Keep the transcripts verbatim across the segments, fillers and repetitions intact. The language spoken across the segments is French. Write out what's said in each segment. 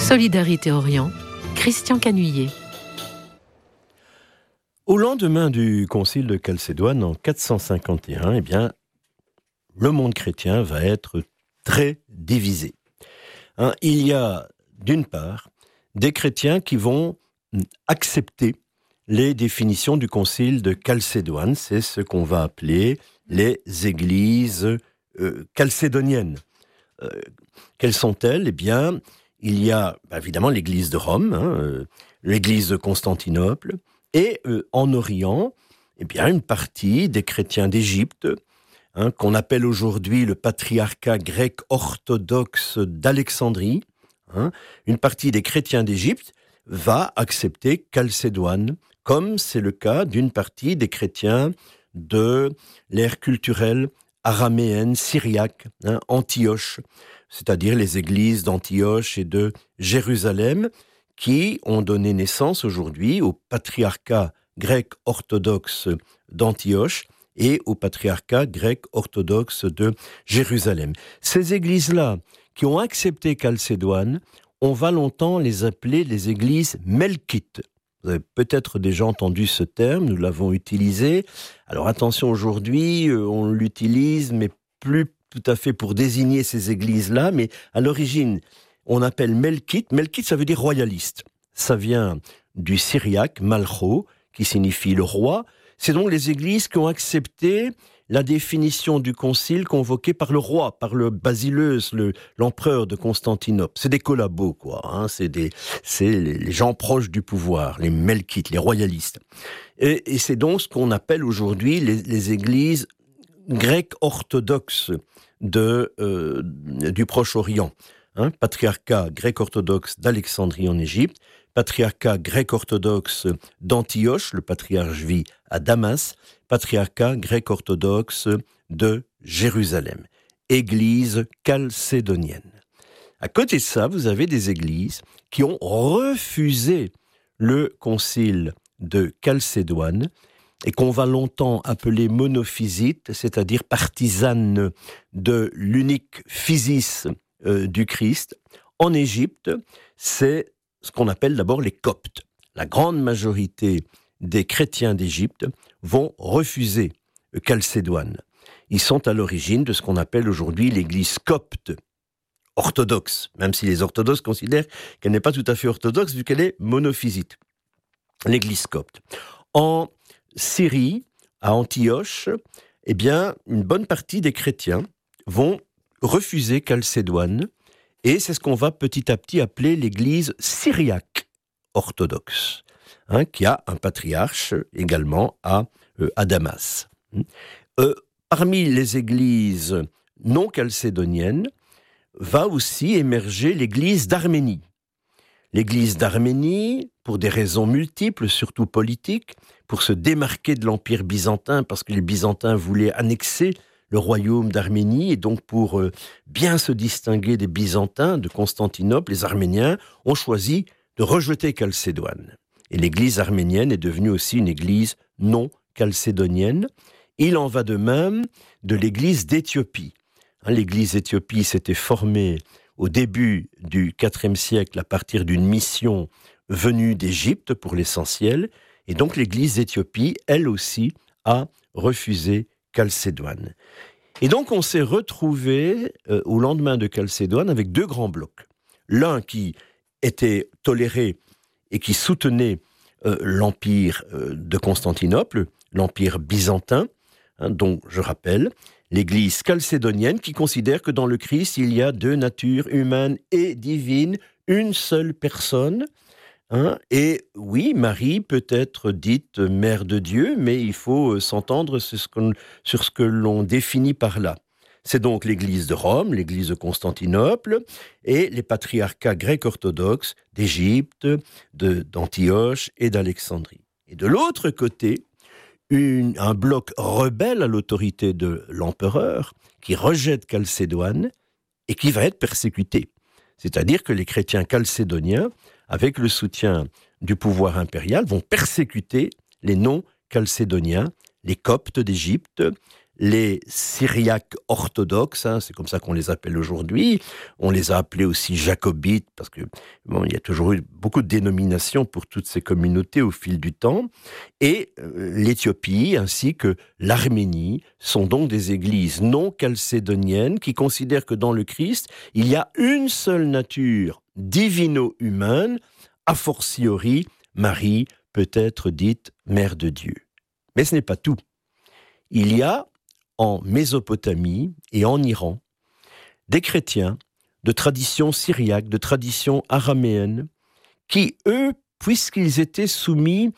Solidarité Orient, Christian Canuillet. Au lendemain du concile de Chalcédoine en quatre cent cinquante et un, eh bien, le monde chrétien va être très divisé. Hein, il y a, d'une part, des chrétiens qui vont accepter les définitions du concile de Chalcédoine. C'est ce qu'on va appeler les églises euh, chalcédoniennes. Euh, quelles sont-elles ? Eh bien, il y a évidemment l'église de Rome, hein, euh, l'église de Constantinople, et euh, en Orient, eh bien, une partie des chrétiens d'Égypte, hein, qu'on appelle aujourd'hui le patriarcat grec orthodoxe d'Alexandrie, hein, une partie des chrétiens d'Égypte va accepter Chalcédoine, comme c'est le cas d'une partie des chrétiens de l'ère culturelle araméenne, syriaque, hein, Antioche, c'est-à-dire les églises d'Antioche et de Jérusalem, qui ont donné naissance aujourd'hui au patriarcat grec orthodoxe d'Antioche et au patriarcat grec orthodoxe de Jérusalem. Ces églises-là, qui ont accepté Chalcédoine, on va longtemps les appeler les églises melkites. Vous avez peut-être déjà entendu ce terme, nous l'avons utilisé. Alors attention, aujourd'hui, on l'utilise, mais plus tout à fait pour désigner ces églises-là, mais à l'origine, on appelle melkite. Melkite, ça veut dire royaliste. Ça vient du syriaque, malcho, qui signifie le roi. C'est donc les églises qui ont accepté la définition du concile convoqué par le roi, par le basileus, le, l'empereur de Constantinople. C'est des collabos, quoi. Hein, c'est des, c'est les, les gens proches du pouvoir, les melkites, les royalistes. Et, et c'est donc ce qu'on appelle aujourd'hui les, les églises grecques orthodoxes de, euh, du Proche-Orient. Hein, patriarcat grec-orthodoxe d'Alexandrie en Égypte, patriarcat grec-orthodoxe d'Antioche, le patriarche vit à Damas, patriarcat grec-orthodoxe de Jérusalem, église chalcédonienne. À côté de ça, vous avez des églises qui ont refusé le concile de Chalcédoine et qu'on va longtemps appeler monophysites, c'est-à-dire partisanes de l'unique physis euh, du Christ. En Égypte, c'est ce qu'on appelle d'abord les Coptes. La grande majorité des chrétiens d'Égypte vont refuser Chalcédoine. Ils sont à l'origine de ce qu'on appelle aujourd'hui l'église copte orthodoxe, même si les orthodoxes considèrent qu'elle n'est pas tout à fait orthodoxe vu qu'elle est monophysite. L'église copte. En Syrie, à Antioche, eh bien, une bonne partie des chrétiens vont refuser Chalcédoine, et c'est ce qu'on va petit à petit appeler l'église syriaque orthodoxe, hein, qui a un patriarche également à, euh, à Damas. Euh, parmi les églises non chalcédoniennes, va aussi émerger l'église d'Arménie. L'église d'Arménie, pour des raisons multiples, surtout politiques, pour se démarquer de l'Empire byzantin, parce que les Byzantins voulaient annexer le royaume d'Arménie, et donc pour euh, bien se distinguer des Byzantins de Constantinople, les Arméniens ont choisi de rejeter Chalcédoine. Et l'église arménienne est devenue aussi une église non chalcédonienne. Il en va de même de l'église d'Éthiopie. Hein, l'église d'Éthiopie s'était formée au début du quatrième siècle à partir d'une mission venue d'Égypte pour l'essentiel, et donc l'église d'Éthiopie, elle aussi, a refusé Chalcédoine. Et donc on s'est retrouvé euh, au lendemain de Chalcédoine avec deux grands blocs. L'un qui était toléré et qui soutenait euh, l'empire euh, de Constantinople, l'empire byzantin, hein, dont je rappelle, l'église chalcédonienne qui considère que dans le Christ, il y a deux natures humaines et divines, une seule personne. Hein, et oui, Marie peut être dite mère de Dieu, mais il faut s'entendre sur ce, qu'on, sur ce que l'on définit par là. C'est donc l'église de Rome, l'église de Constantinople, et les patriarcats grecs orthodoxes d'Égypte, de, d'Antioche et d'Alexandrie. Et de l'autre côté, une, un bloc rebelle à l'autorité de l'empereur, qui rejette Chalcédoine et qui va être persécuté. C'est-à-dire que les chrétiens chalcédoniens, avec le soutien du pouvoir impérial, vont persécuter les non-chalcédoniens, les Coptes d'Égypte, les Syriaques orthodoxes, hein, c'est comme ça qu'on les appelle aujourd'hui. On les a appelés aussi jacobites, parce que bon, il y a toujours eu beaucoup de dénominations pour toutes ces communautés au fil du temps. Et euh, l'Éthiopie ainsi que l'Arménie sont donc des églises non chalcédoniennes qui considèrent que dans le Christ, il y a une seule nature divino-humaine, a fortiori Marie peut être dite Mère de Dieu. Mais ce n'est pas tout. Il y a en Mésopotamie et en Iran des chrétiens de tradition syriaque, de tradition araméenne, qui, eux, puisqu'ils étaient soumis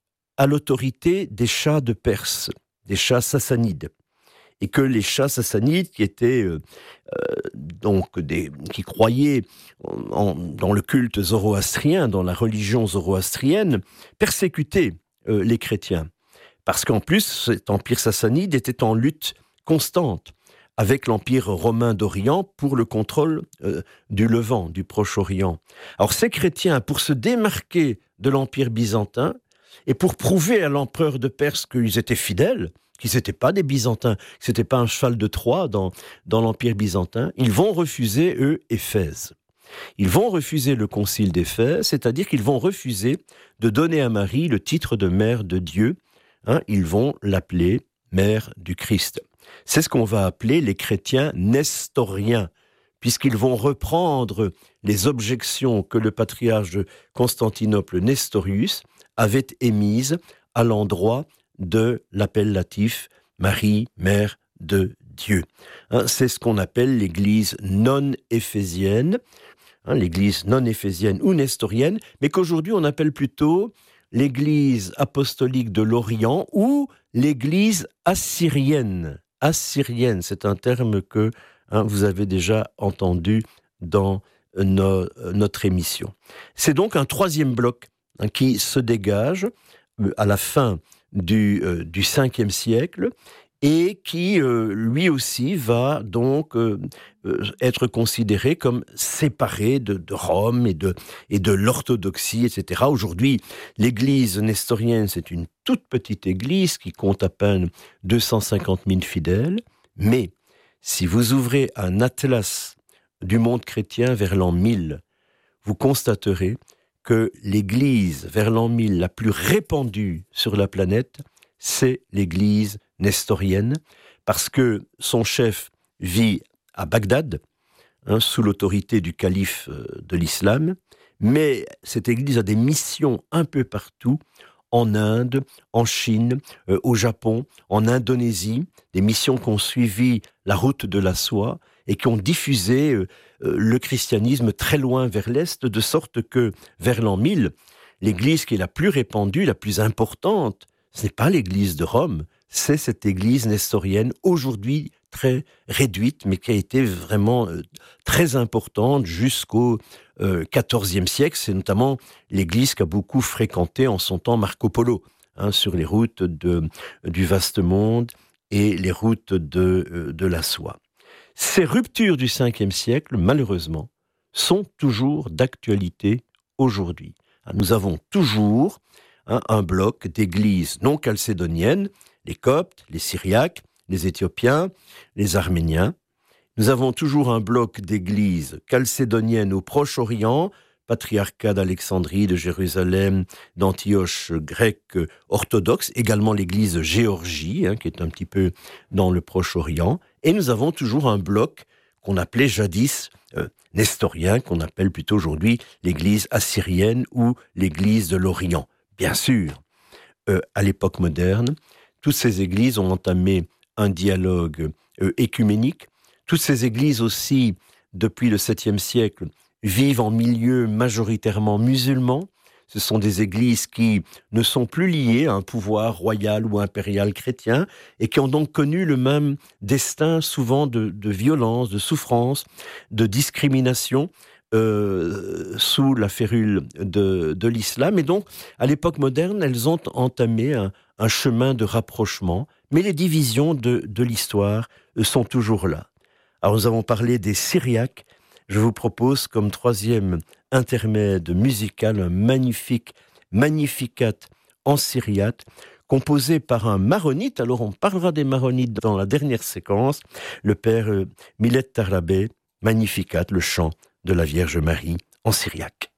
à l'autorité des chahs de Perse, des chahs sassanides, et que les chahs sassanides, qui étaient euh, euh, donc des, qui croyaient en, dans le culte zoroastrien, dans la religion zoroastrienne, persécutaient euh, les chrétiens. Parce qu'en plus, cet empire sassanide était en lutte constante avec l'empire romain d'Orient pour le contrôle euh, du Levant, du Proche-Orient. Alors ces chrétiens, pour se démarquer de l'empire byzantin et pour prouver à l'empereur de Perse qu'ils étaient fidèles, qu'ils n'étaient pas des Byzantins, que ce n'était pas un cheval de Troie dans, dans l'empire byzantin, ils vont refuser, eux, Éphèse. Ils vont refuser le concile d'Éphèse, c'est-à-dire qu'ils vont refuser de donner à Marie le titre de mère de Dieu. Hein, ils vont l'appeler mère du Christ. C'est ce qu'on va appeler les chrétiens nestoriens, puisqu'ils vont reprendre les objections que le patriarche de Constantinople, Nestorius, avait émises à l'endroit de l'appellatif Marie, mère de Dieu. Hein, c'est ce qu'on appelle l'église non-éphésienne, hein, l'église non-éphésienne ou nestorienne, mais qu'aujourd'hui on appelle plutôt l'église apostolique de l'Orient ou l'église assyrienne. Assyrienne, c'est un terme que hein, vous avez déjà entendu dans no, notre émission. C'est donc un troisième bloc hein, qui se dégage euh, à la fin du, euh, du cinquième siècle et qui, euh, lui aussi, va donc euh, euh, être considéré comme séparé de, de Rome et de, et de l'orthodoxie, et cetera. Aujourd'hui, l'église nestorienne, c'est une toute petite église qui compte à peine deux cent cinquante mille fidèles, mais si vous ouvrez un atlas du monde chrétien vers l'an mille, vous constaterez que l'église vers l'an mille la plus répandue sur la planète, c'est l'église nestorienne, parce que son chef vit à Bagdad, hein, sous l'autorité du calife de l'islam, mais cette église a des missions un peu partout, en Inde, en Chine, euh, au Japon, en Indonésie, des missions qui ont suivi la route de la soie et qui ont diffusé euh, euh, le christianisme très loin vers l'Est, de sorte que, vers l'an mille, l'église qui est la plus répandue, la plus importante, ce n'est pas l'église de Rome, c'est cette église nestorienne, aujourd'hui très réduite, mais qui a été vraiment euh, très importante jusqu'au euh, quatorzième siècle. C'est notamment l'église qu'a beaucoup fréquenté en son temps Marco Polo, hein, sur les routes de, du vaste monde et les routes de, euh, de la soie. Ces ruptures du cinquième siècle, malheureusement, sont toujours d'actualité aujourd'hui. Nous avons toujours hein, un bloc d'églises non chalcédoniennes, les Coptes, les Syriaques, les Éthiopiens, les Arméniens. Nous avons toujours un bloc d'églises chalcédoniennes au Proche-Orient, patriarcat d'Alexandrie, de Jérusalem, d'Antioche grecque orthodoxe, également l'église de Géorgie, hein, qui est un petit peu dans le Proche-Orient. Et nous avons toujours un bloc qu'on appelait jadis euh, nestorien, qu'on appelle plutôt aujourd'hui l'église assyrienne ou l'église de l'Orient. Bien sûr, euh, à l'époque moderne, toutes ces églises ont entamé un dialogue euh, écuménique. Toutes ces églises aussi, depuis le septième siècle, vivent en milieu majoritairement musulman. Ce sont des églises qui ne sont plus liées à un pouvoir royal ou impérial chrétien et qui ont donc connu le même destin souvent de, de violence, de souffrance, de discrimination euh, sous la férule de, de l'islam. Et donc, à l'époque moderne, elles ont entamé un, un chemin de rapprochement, mais les divisions de, de l'histoire sont toujours là. Alors, nous avons parlé des Syriaques. Je vous propose comme troisième intermède musical un magnifique Magnificat en syriaque composé par un maronite. Alors on parlera des maronites dans la dernière séquence, le père euh, Millet Tarabé, Magnificat, le chant de la Vierge Marie en syriaque.